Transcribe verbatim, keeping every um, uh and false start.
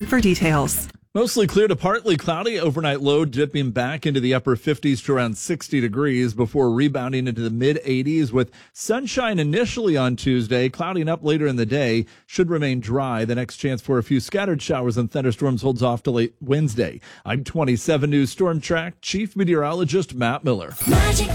for details. Mostly clear to partly cloudy, overnight low dipping back into the upper fifties to around sixty degrees before rebounding into the mid eighties with sunshine initially on Tuesday, clouding up later in the day. Should remain dry. The next chance for a few scattered showers and thunderstorms holds off to late Wednesday. I'm twenty-seven News Storm Track Chief Meteorologist Matt Miller. Magic